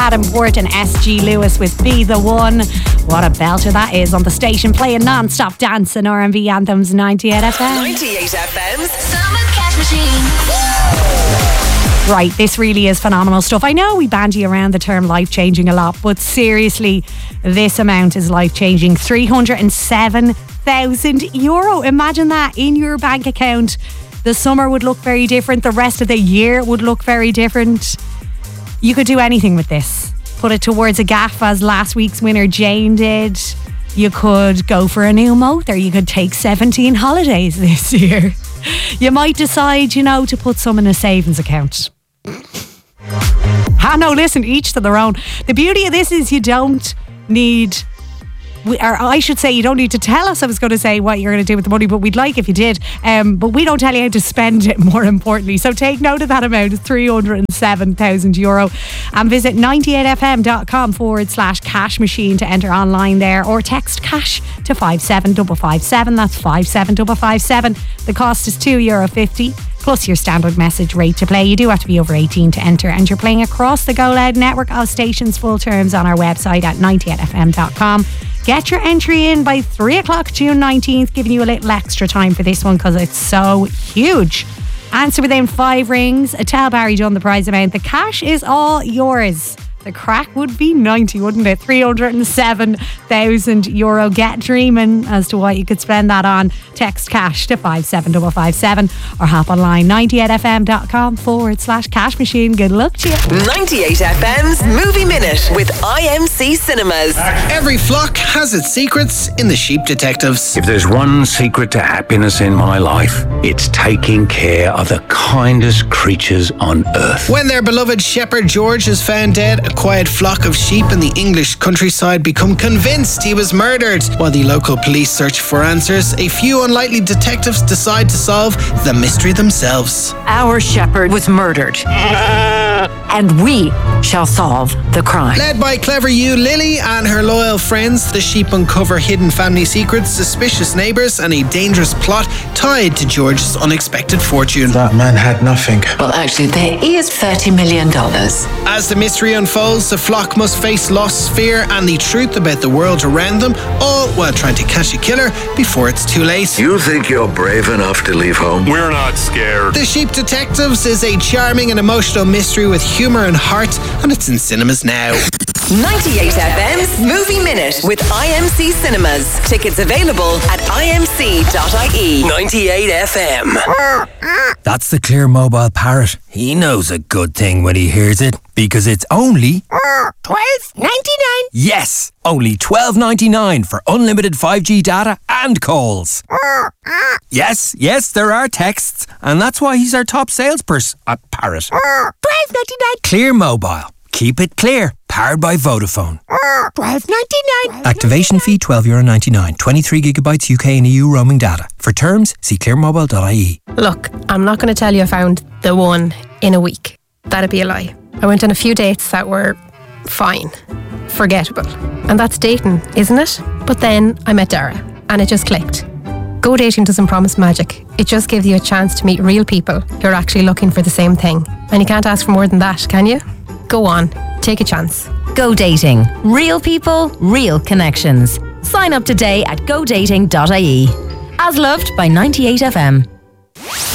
Adam Port and SG Lewis with Be The One. What a belter that is on the station, playing non-stop dance and R&B anthems. 98 FM. 98 FM's Summer Cash Machine. Right, this really is phenomenal stuff. I know we bandy around the term life-changing a lot, but seriously, this amount is life-changing. €307,000. Imagine that in your bank account. The summer would look very different. The rest of the year would look very different. You could do anything with this. Put it towards a gaff, as last week's winner Jane did. You could go for a new motor. You could take 17 holidays this year. You might decide, to put some in a savings account. No, listen, each to their own. The beauty of this is you don't need... I should say, you don't need to tell us, I was going to say, what you're going to do with the money, but we'd like if you did. But we don't tell you how to spend it, more importantly. So take note of that amount, €307,000. And visit 98fm.com/cash machine to enter online there, or text cash to 57557. That's 57557. The cost is €2.50. Plus your standard message rate to play. You do have to be over 18 to enter, and you're playing across the Go Loud network of stations. Full terms on our website at 98fm.com. Get your entry in by 3 o'clock June 19th, giving you a little extra time for this one because it's so huge. Answer within 5 rings. Tell Barry Dunn the prize amount. The cash is all yours. The crack would be 90, wouldn't it? €307,000. Get dreaming as to what you could spend that on. Text cash to 57557 or hop online 98fm.com/cash machine. Good luck to you. 98 FM's Movie Minute with IMC Cinemas. Every flock has its secrets in the Sheep Detectives. If there's one secret to happiness in my life, it's taking care of the kindest creatures on earth. When their beloved shepherd George is found dead, a quiet flock of sheep in the English countryside become convinced he was murdered. While the local police search for answers, a few unlikely detectives decide to solve the mystery themselves. Our shepherd was murdered, and we shall solve the crime. Led by clever Hugh Lilly and her loyal friends, the sheep uncover hidden family secrets, suspicious neighbours, and a dangerous plot tied to George's unexpected fortune. That man had nothing. Well, actually, there is $30 million. As the mystery unfolds, the flock must face loss, fear, and the truth about the world around them, all while trying to catch a killer before it's too late. You think you're brave enough to leave home? We're not scared. The Sheep Detectives is a charming and emotional mystery with humour and heart, and it's in cinemas now. 98 FM's Movie Minute with IMC Cinemas. Tickets available at imc.ie. 98 FM. That's the Clear Mobile Parrot. He knows a good thing when he hears it, because it's only $12.99. Yes, only $12.99 for unlimited 5G data and calls. Yes, there are texts, and that's why he's our top salesperson at Parrot. $12.99. Clear Mobile. Keep it clear. Powered by Vodafone. $12.99. Activation fee €12.99. 23 gigabytes UK and EU roaming data. For terms, see clearmobile.ie. Look, I'm not going to tell you I found the one in a week. That'd be a lie. I went on a few dates that were fine, forgettable. And that's dating, isn't it? But then I met Dara, and it just clicked. Go Dating doesn't promise magic. It just gives you a chance to meet real people who are actually looking for the same thing. And you can't ask for more than that, can you? Go on, take a chance. Go Dating. Real people, real connections. Sign up today at godating.ie. As loved by 98 FM.